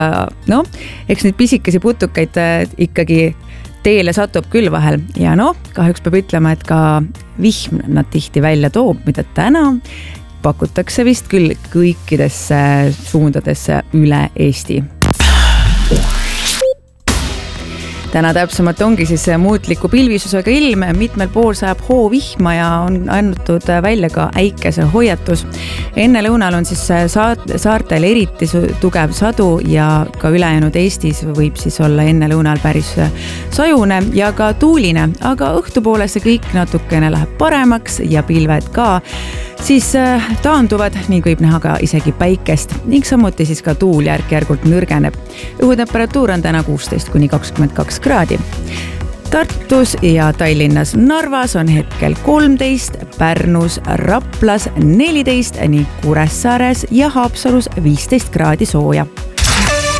no, eks nüüd pisikesi putukaid ikkagi teele satub küll vahel ja kahjuks peab ütlema, et ka vihm nad tihti välja toob, mida täna pakutakse vist küll kõikidesse suundadesse üle Eesti. Täna täpsemalt ongi siis muutliku pilvisusega ilm, mitmel pool sajab hoovihma ja on antud välja ka äikese hoiatus. Enne lõunal on siis saartel eriti tugev sadu ja ka ülejäänud Eestis võib siis olla enne lõunal päris sajune ja ka tuuline, aga õhtupoole see kõik natukene läheb paremaks ja pilved ka siis taanduvad, ning võib näha ka isegi päikest ning samuti siis ka tuul järk-järgult nõrgeneb. Õhutemperatuur on täna 16–22 kraadi. Tartus ja Tallinnas Narvas on hetkel 13, Pärnus, Raplas 14 ning Kuressaares ja Haapsalus 15 kraadi sooja.